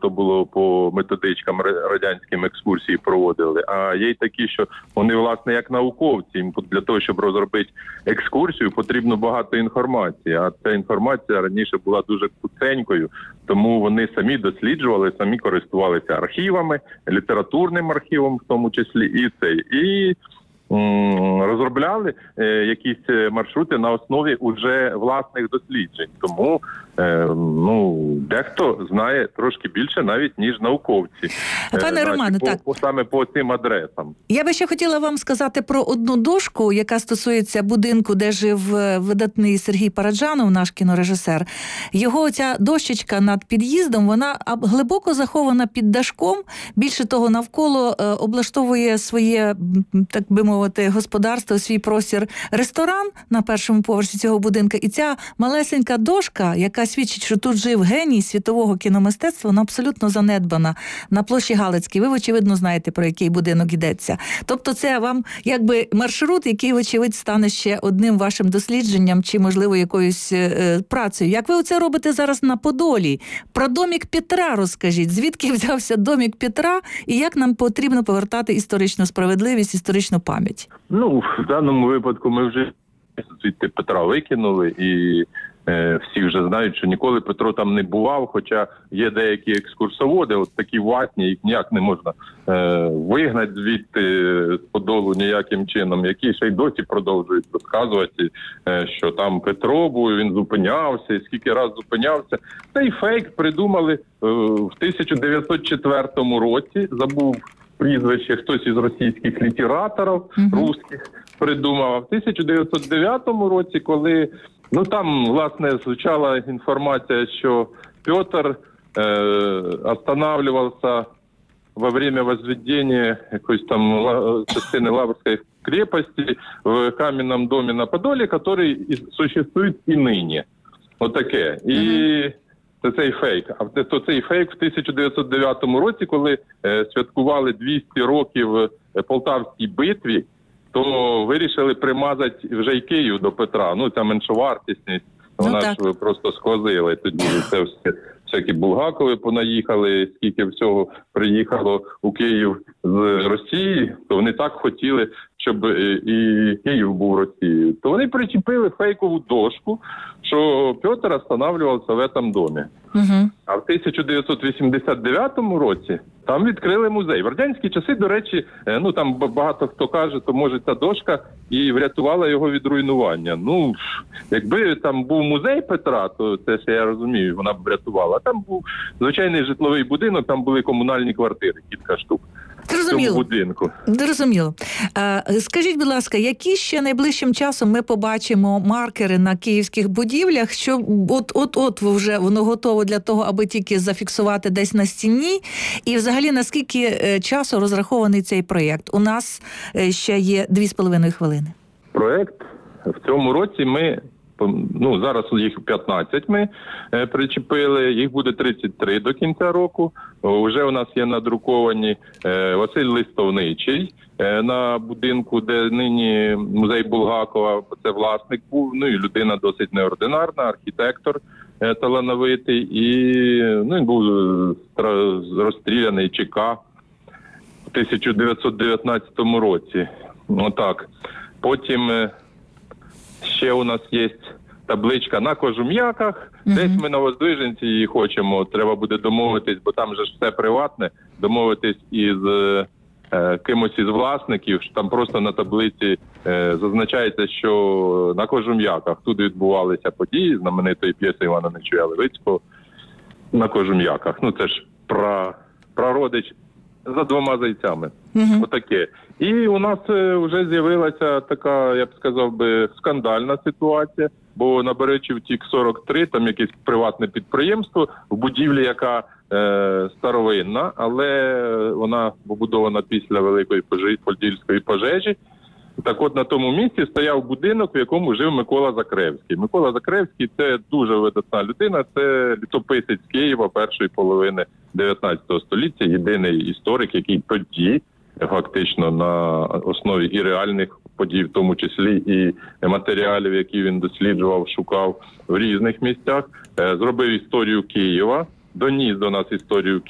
то було по методичкам радянським екскурсії проводили, а є й такі, що вони, власне, як науковці. Їм для того, щоб розробити екскурсію, потрібно багато інформації, а ця інформація раніше була дуже куценькою, тому вони самі досліджували, самі користувалися архівами, літературним архівом в тому числі, і розробляли якісь маршрути на основі уже власних досліджень. Тому дехто знає трошки більше навіть, ніж науковці. Пане Романе, саме по цим адресам. Я би ще хотіла вам сказати про одну дошку, яка стосується будинку, де жив видатний Сергій Параджанов, наш кінорежисер. Його ця дощечка над під'їздом, вона глибоко захована під дашком. Більше того, навколо облаштовує своє, так би мовити, господарство, свій простір ресторан на першому поверсі цього будинку. І ця малесенька дошка, яка свідчить, що тут жив геній світового кіномистецтва, вона абсолютно занедбана на площі Галицькій. Ви, очевидно, знаєте, про який будинок йдеться. Тобто це вам якби маршрут, який, вочевидь, стане ще одним вашим дослідженням чи, можливо, якоюсь працею. Як ви оце робите зараз на Подолі? Про домік Петра розкажіть. Звідки взявся домік Петра і як нам потрібно повертати історичну справедливість, історичну пам'ять? В даному випадку ми вже звідти Петра викинули, і всі вже знають, що ніколи Петро там не бував, хоча є деякі екскурсоводи, от такі ватні, їх ніяк не можна вигнати звідти з Подолу ніяким чином, які ще й досі продовжують розказувати, що там Петро був, він зупинявся, і скільки раз зупинявся. Цей фейк придумали в 1904 році, забув прізвище, хтось із російських літераторів, русських придумав. А в 1909 році, коли там, власне, звучала інформація, що Петр останавливався во время возведения якоїсь там частини Лаврської крепості в каменном доме на Подолі, який существує і нині. Отаке. І це цей фейк. А цей фейк в 1909 році, коли святкували 200 років Полтавській битві, то вирішили примазати вже й Київ до Петра. Ця меншовартісність, вона ж просто схвозила. Тоді це всякі Булгакови понаїхали, скільки всього приїхало у Київ з Росії, то вони так хотіли, щоб і Київ був Росією. То вони причепили фейкову дошку, що Петр останавливався в цьому домі. А в 1989 році там відкрили музей. В радянські часи, до речі, там багато хто каже, то може ця дошка і врятувала його від руйнування. Якби там був музей Петра, то це ще я розумію, вона б врятувала. Там був звичайний житловий будинок, там були комунальні квартири, кілька штук. Зрозуміло. Скажіть, будь ласка, які ще найближчим часом ми побачимо маркери на київських будівлях, що от вже воно готово для того, аби тільки зафіксувати десь на стіні? І взагалі, наскільки часу розрахований цей проєкт? У нас ще є 2,5 хвилини. Проєкт в цьому році ми зараз їх 15 ми причепили, їх буде 33 до кінця року. Вже у нас є надруковані Василь Листовничий на будинку, де нині музей Булгакова, це власник був, і людина досить неординарна, архітектор талановитий, і він був розстріляний ЧК в 1919 році. Отак. Потім ще у нас є табличка на Кожум'яках. Десь ми на Воздвиженці її хочемо. Треба буде домовитись, бо там же ж все приватне. Домовитись із кимось із власників. Там просто на таблиці зазначається, що на Кожум'яках тут відбувалися події знаменитої п'єси Івана Нечуя Левицького на Кожум'яках. Це ж прародич за двома зайцями. Отаке. І у нас вже з'явилася така, я б сказав би, скандальна ситуація, бо на Беречів-Тік 43, там якесь приватне підприємство в будівлі, яка старовинна, але вона побудована після Великої Подільської пожежі. Так от на тому місці стояв будинок, в якому жив Микола Закревський. Микола Закревський – це дуже видатна людина, це літописець Києва першої половини 19 століття, єдиний історик, який тоді фактично на основі і реальних подій, в тому числі і матеріалів, які він досліджував, шукав в різних місцях, зробив історію Києва, доніс до нас історію